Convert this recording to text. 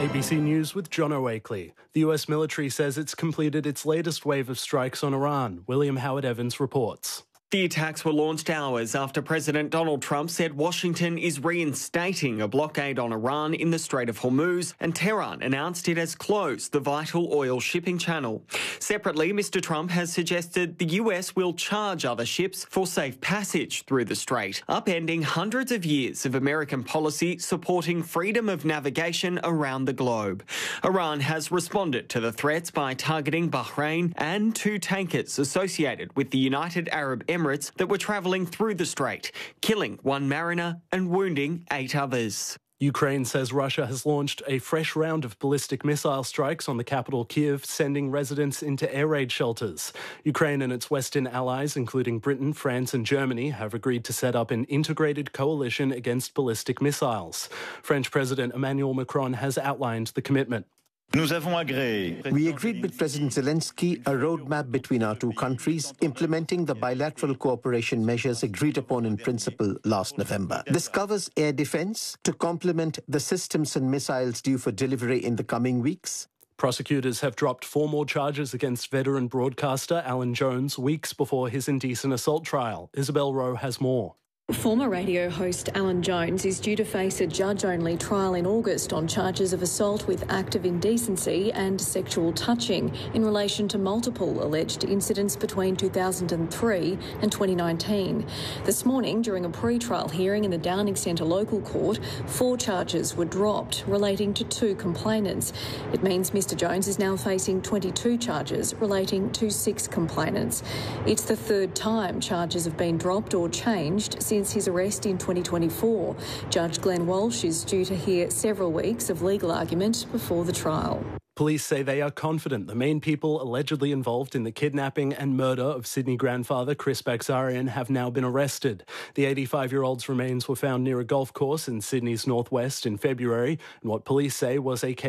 ABC News with John O'Akley. The US military says it's completed its latest wave of strikes on Iran. William Howard Evans reports. The attacks were launched hours after President Donald Trump said Washington is reinstating a blockade on Iran in the Strait of Hormuz, and Tehran announced it has closed the vital oil shipping channel. Separately, Mr. Trump has suggested the US will charge other ships for safe passage through the strait, upending hundreds of years of American policy supporting freedom of navigation around the globe. Iran has responded to the threats by targeting Bahrain and 2 tankers associated with the United Arab Emirates that were travelling through the strait, killing 1 mariner and wounding 8 others. Ukraine says Russia has launched a fresh round of ballistic missile strikes on the capital Kyiv, sending residents into air raid shelters. Ukraine and its Western allies, including Britain, France and Germany, have agreed to set up an integrated coalition against ballistic missiles. French President Emmanuel Macron has outlined the commitment. We agreed with President Zelensky a roadmap between our 2 countries, implementing the bilateral cooperation measures agreed upon in principle last November. This covers air defense to complement the systems and missiles due for delivery in the coming weeks. Prosecutors have dropped 4 more charges against veteran broadcaster Alan Jones weeks before his indecent assault trial. Isabel Rowe has more. Former radio host Alan Jones is due to face a judge-only trial in August on charges of assault with act of indecency and sexual touching in relation to multiple alleged incidents between 2003 and 2019. This morning, during a pre-trial hearing in the Downing Centre local court, 4 charges were dropped relating to 2 complainants. It means Mr Jones is now facing 22 charges relating to 6 complainants. It's the 3rd time charges have been dropped or changed since his arrest in 2024. Judge Glenn Walsh is due to hear several weeks of legal argument before the trial. Police say they are confident the main people allegedly involved in the kidnapping and murder of Sydney grandfather Chris Baxarian have now been arrested. The 85-year-old's remains were found near a golf course in Sydney's northwest in February, and what police say was a case